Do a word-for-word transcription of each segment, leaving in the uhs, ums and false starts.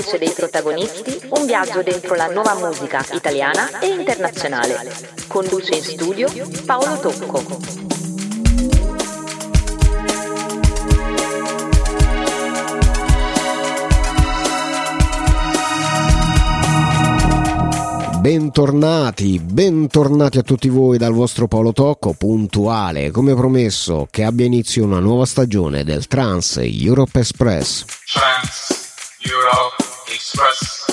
dei protagonisti, un viaggio dentro la nuova musica italiana e internazionale. Conduce in studio Paolo Tocco. Bentornati, bentornati a tutti voi dal vostro Paolo Tocco, puntuale, come promesso, che abbia inizio una nuova stagione del Trans Europe Express. Trans Europe Express.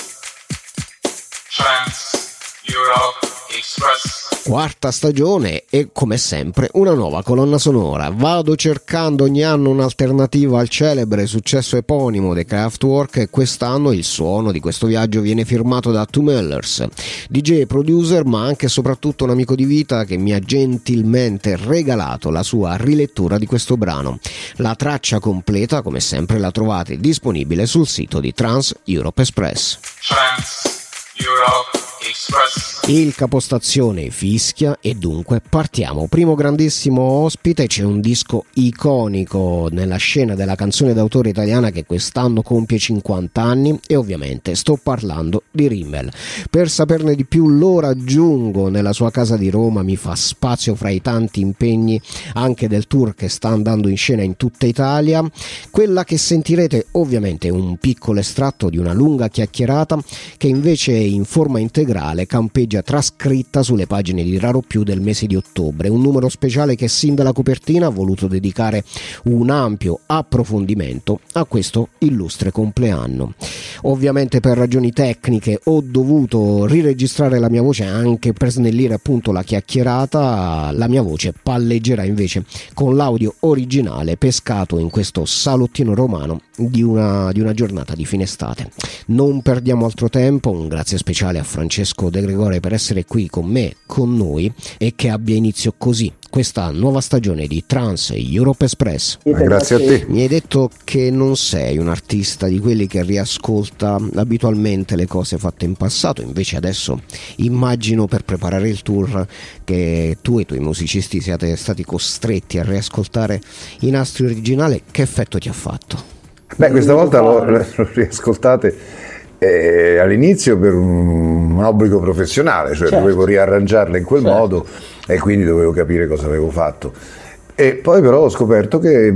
Trans Europe Express. Quarta stagione e, come sempre, una nuova colonna sonora. Vado cercando ogni anno un'alternativa al celebre successo eponimo dei Kraftwerk e quest'anno il suono di questo viaggio viene firmato da Two Mellers, D J e producer, ma anche e soprattutto un amico di vita che mi ha gentilmente regalato la sua rilettura di questo brano. La traccia completa, come sempre, la trovate disponibile sul sito di Trans Europe Express. Trans Europe Express. Il capostazione fischia e dunque partiamo. Primo grandissimo ospite, c'è un disco iconico nella scena della canzone d'autore italiana che quest'anno compie cinquanta anni e ovviamente sto parlando di Rimmel. Per saperne di più lo raggiungo nella sua casa di Roma, mi fa spazio fra i tanti impegni anche del tour che sta andando in scena in tutta Italia. Quella che sentirete ovviamente è un piccolo estratto di una lunga chiacchierata che invece in forma integrale campeggia trascritta sulle pagine di Raro Più del mese di ottobre, un numero speciale che sin dalla copertina ha voluto dedicare un ampio approfondimento a questo illustre compleanno. Ovviamente per ragioni tecniche ho dovuto riregistrare la mia voce anche per snellire appunto la chiacchierata. La mia voce palleggerà invece con l'audio originale pescato in questo salottino romano di una, di una giornata di fine estate. Non perdiamo altro tempo, un grazie speciale a Francesco De Gregori per essere qui con me, con noi, e che abbia inizio così questa nuova stagione di Trans Europe Express. Grazie a te. Mi hai detto che non sei un artista di quelli che riascolta abitualmente le cose fatte in passato, invece adesso immagino per preparare il tour che tu e i tuoi musicisti siate stati costretti a riascoltare i nastri originali. Che effetto ti ha fatto? Beh, questa volta l'ho, l'ho riascoltate Eh, all'inizio per un, un obbligo professionale, cioè certo, dovevo riarrangiarle in quel certo. modo e quindi dovevo capire cosa avevo fatto. E poi però ho scoperto che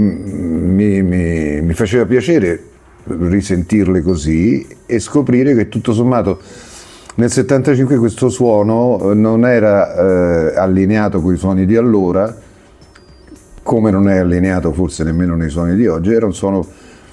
mi, mi, mi faceva piacere risentirle così e scoprire che tutto sommato nel settantacinque questo suono non era eh, allineato con i suoni di allora, come non è allineato forse nemmeno nei suoni di oggi, era un suono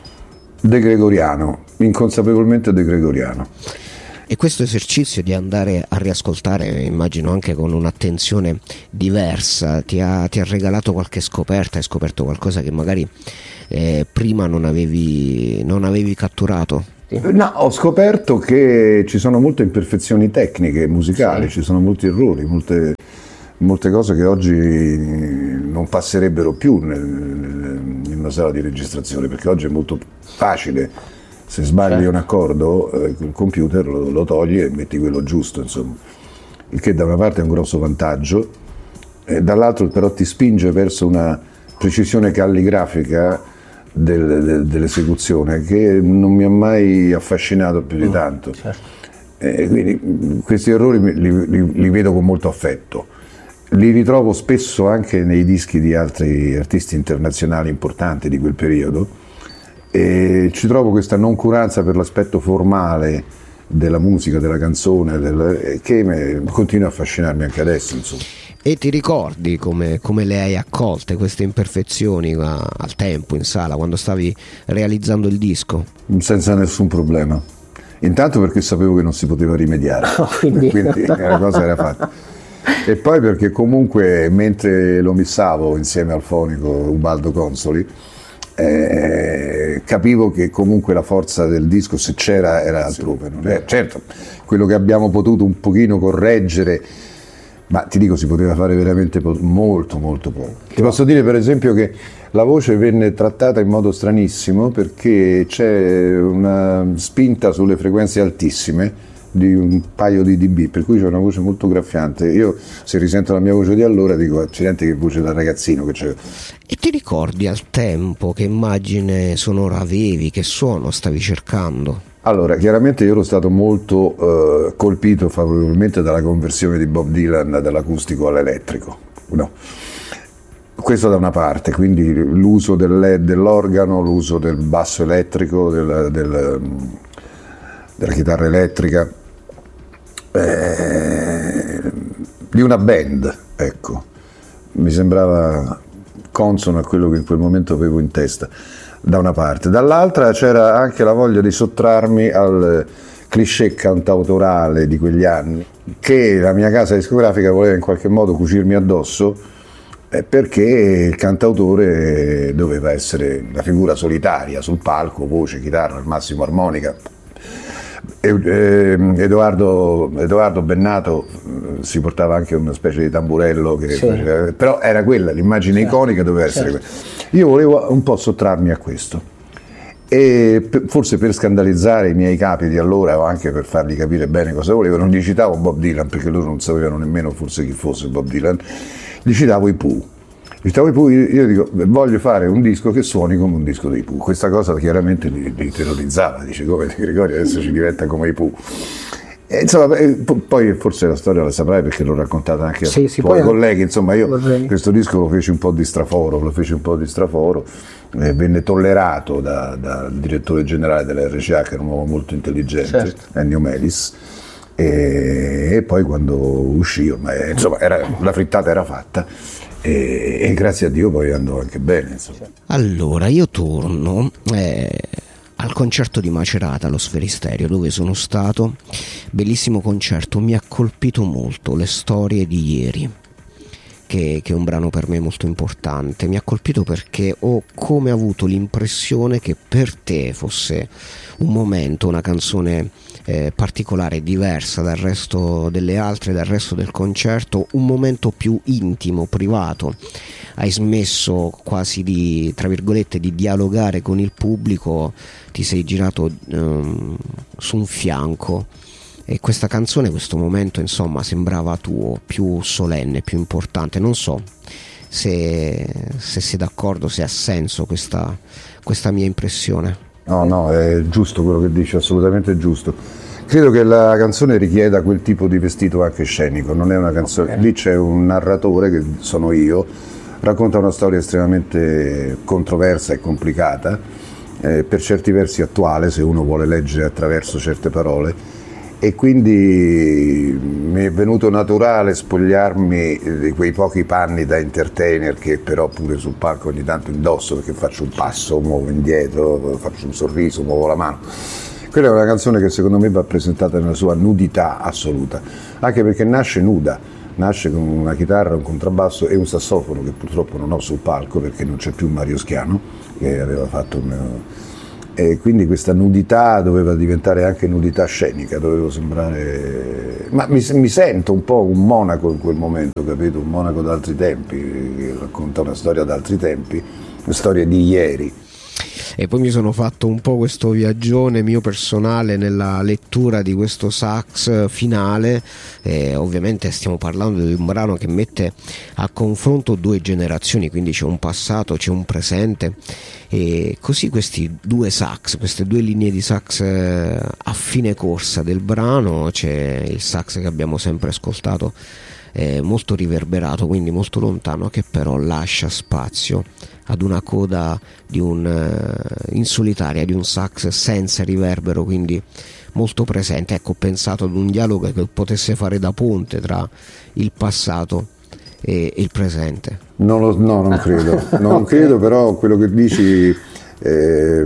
de gregoriano, inconsapevolmente de gregoriano. E questo esercizio di andare a riascoltare, immagino anche con un'attenzione diversa, ti ha, ti ha regalato qualche scoperta? Hai scoperto qualcosa che magari eh, prima non avevi, non avevi catturato? No, ho scoperto che ci sono molte imperfezioni tecniche, musicali, sì. Ci sono molti errori, molte, molte cose che oggi non passerebbero più nel, in una sala di registrazione, perché oggi è molto facile, se sbagli certo. un accordo eh, il computer lo, lo togli e metti quello giusto, insomma, il che da una parte è un grosso vantaggio e dall'altro però ti spinge verso una precisione calligrafica del, del, dell'esecuzione che non mi ha mai affascinato più di tanto. Certo. E quindi questi errori li, li, li vedo con molto affetto. Li ritrovo spesso anche nei dischi di altri artisti internazionali importanti di quel periodo e ci trovo questa noncuranza per l'aspetto formale della musica, della canzone, del, che me, continua a affascinarmi anche adesso, insomma. E ti ricordi come, come le hai accolte queste imperfezioni a, al tempo in sala quando stavi realizzando il disco? Senza nessun problema. Intanto perché sapevo che non si poteva rimediare, oh, quindi... quindi la cosa era fatta. E poi perché comunque mentre lo missavo insieme al fonico Ubaldo Consoli eh, capivo che comunque la forza del disco, se c'era, era altrove. Non è, certo, quello che abbiamo potuto un pochino correggere, ma ti dico si poteva fare veramente po- molto molto poco. Ti posso dire per esempio che la voce venne trattata in modo stranissimo perché c'è una spinta sulle frequenze altissime di un paio di dB, per cui c'è una voce molto graffiante. Io se risento la mia voce di allora dico accidenti che voce da ragazzino che c'è. E ti ricordi al tempo che immagine sonora avevi, che suono stavi cercando? Allora, chiaramente io ero stato molto eh, colpito favorevolmente dalla conversione di Bob Dylan dall'acustico all'elettrico, no? Questo da una parte, quindi l'uso del, dell'organo, l'uso del basso elettrico, del, del, della chitarra elettrica, eh, di una band, ecco, mi sembrava consono a quello che in quel momento avevo in testa, da una parte. Dall'altra c'era anche la voglia di sottrarmi al cliché cantautorale di quegli anni, che la mia casa discografica voleva in qualche modo cucirmi addosso, eh, perché il cantautore doveva essere una figura solitaria sul palco, voce, chitarra, al massimo armonica. Edoardo, Edoardo Bennato si portava anche una specie di tamburello che sì. faceva, però era quella l'immagine certo, iconica, doveva essere certo. quella. Io volevo un po' sottrarmi a questo, e per, forse per scandalizzare i miei capi di allora o anche per fargli capire bene cosa volevo, non gli citavo Bob Dylan perché loro non sapevano nemmeno forse chi fosse Bob Dylan, gli citavo i Pooh. Poi io dico, voglio fare un disco che suoni come un disco dei Pooh. Questa cosa chiaramente li, li terrorizzava, dice come Gregorio adesso ci diventa come i Pooh. E insomma, poi forse la storia la saprai perché l'ho raccontata anche sì, ai tuoi colleghi, insomma io vorrei. Questo disco lo feci un po' di straforo, lo feci un po' di straforo, eh, venne tollerato da, dal direttore generale dell'R C A che era un uomo molto intelligente, certo. Ennio Melis, e, e poi quando uscì, ma, insomma era, la frittata era fatta. E, e grazie a Dio poi andò anche bene, insomma. Allora io torno eh, al concerto di Macerata allo Sferisterio dove sono stato, bellissimo concerto, mi ha colpito molto Le storie di ieri, che, che è un brano per me molto importante. Mi ha colpito perché ho come avuto l'impressione che per te fosse un momento, una canzone eh, particolare, diversa dal resto delle altre, dal resto del concerto, un momento più intimo, privato. Hai smesso quasi di, tra virgolette, di dialogare con il pubblico, ti sei girato um, su un fianco. E questa canzone, questo momento, insomma, sembrava tuo, più solenne, più importante. Non so se, se sei d'accordo, se ha senso questa, questa mia impressione. No, no, è giusto quello che dici, assolutamente giusto. Credo che la canzone richieda quel tipo di vestito anche scenico, non è una canzone. Lì c'è un narratore, che sono io, racconta una storia estremamente controversa e complicata, eh, per certi versi attuale, se uno vuole leggere attraverso certe parole. E quindi mi è venuto naturale spogliarmi di quei pochi panni da entertainer che però pure sul palco ogni tanto indosso, perché faccio un passo, muovo indietro, faccio un sorriso, muovo la mano. Quella è una canzone che secondo me va presentata nella sua nudità assoluta, anche perché nasce nuda, nasce con una chitarra, un contrabbasso e un sassofono che purtroppo non ho sul palco perché non c'è più Mario Schiano che aveva fatto un... E quindi questa nudità doveva diventare anche nudità scenica, dovevo sembrare... Ma mi, mi sento un po' un monaco in quel momento, capito? Un monaco d'altri tempi, che racconta una storia d'altri tempi, una storia di ieri. E poi mi sono fatto un po' questo viaggione mio personale nella lettura di questo sax finale, e ovviamente stiamo parlando di un brano che mette a confronto due generazioni, quindi c'è un passato, c'è un presente, e così questi due sax, queste due linee di sax a fine corsa del brano, c'è il sax che abbiamo sempre ascoltato, eh, molto riverberato, quindi molto lontano, che però lascia spazio ad una coda di un uh, in solitaria di un sax senza riverbero, quindi molto presente. Ecco, ho pensato ad un dialogo che potesse fare da ponte tra il passato e, e il presente. Non lo, no, non credo, non okay. credo, però quello che dici eh,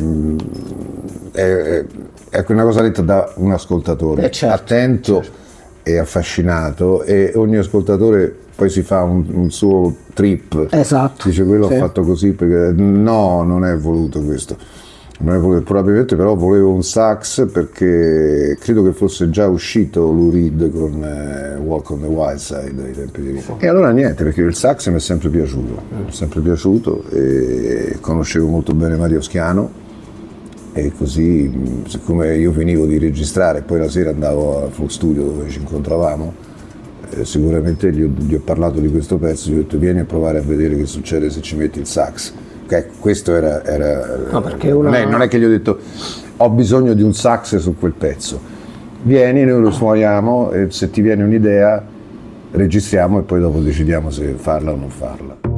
è, è una cosa detta da un ascoltatore, eh certo, attento certo. e affascinato, e ogni ascoltatore poi si fa un, un suo trip, esatto, dice quello sì. ho fatto così perché no, non è voluto questo, non è voluto. Probabilmente però volevo un sax perché credo che fosse già uscito Lou Reed con eh, Walk on the Wild Side ai tempi di vita. E allora niente, perché il sax mi è sempre piaciuto, mi è sempre piaciuto, e conoscevo molto bene Mario Schiano, e così siccome io finivo di registrare e poi la sera andavo al Folk Studio dove ci incontravamo, sicuramente gli ho, gli ho parlato di questo pezzo, gli ho detto vieni a provare a vedere che succede se ci metti il sax. Okay, questo era, era no, perché una... non, è, non è che gli ho detto ho bisogno di un sax su quel pezzo, vieni, noi lo suoniamo e se ti viene un'idea registriamo e poi dopo decidiamo se farla o non farla.